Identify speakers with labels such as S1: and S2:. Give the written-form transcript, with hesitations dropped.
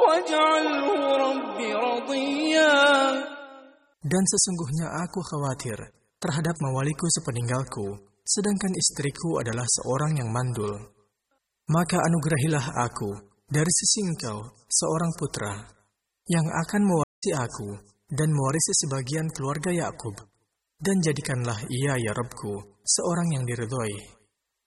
S1: واجعله رب رضيا.
S2: Dan sesungguhnya aku khawatir terhadap mawaliku sepeninggalku, sedangkan istriku adalah seorang yang mandul. Maka anugerahilah aku dari sisi Engkau seorang putra yang akan mewarisi aku dan mewarisi sebagian keluarga Yakub, dan jadikanlah ia ya Rabbku seorang yang diridhoi.